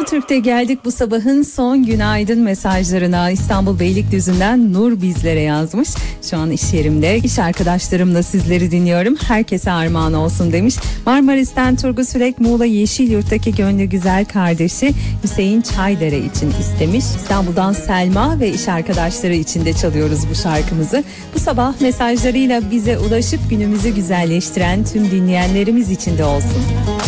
Türk'te geldik bu sabahın son günaydın mesajlarına. İstanbul Beylikdüzü'nden Nur bizlere yazmış. Şu an iş yerimde, iş arkadaşlarımla sizleri dinliyorum. Herkese armağan olsun demiş. Marmaris'ten Turgut Sürek, Muğla Yeşilyurt'taki gönlü güzel kardeşi Hüseyin Çaydere için istemiş. İstanbul'dan Selma ve iş arkadaşları için de çalıyoruz bu şarkımızı. Bu sabah mesajlarıyla bize ulaşıp günümüzü güzelleştiren tüm dinleyenlerimiz için de olsun.